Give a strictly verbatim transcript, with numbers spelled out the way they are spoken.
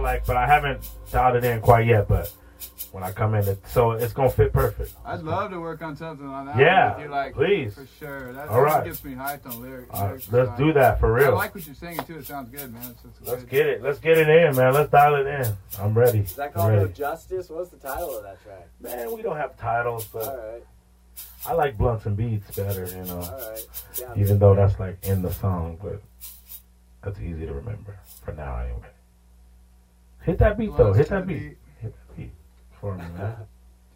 like, but I haven't dialed it in quite yet. But when I come in, it, so it's gonna fit perfect. I'd it's love gonna, to work on something on that. Yeah, with you, like, please. For sure. That, All that right. gets me hyped on lyrics. Uh, lyrics let's like, do that for real. I like what you're singing too. It sounds good, man. It's, it's Let's good. get it. Let's get it in, man. Let's dial it in. I'm ready. Is that called No Justice? What's the title of that track? Man, we don't have titles, but all right. I like blunts and beats better, you know. All right. Yeah, even though that's like in the song, but that's easy to remember for now anyway. Hit that beat though. Hit that beat. Hit that beat for me, man.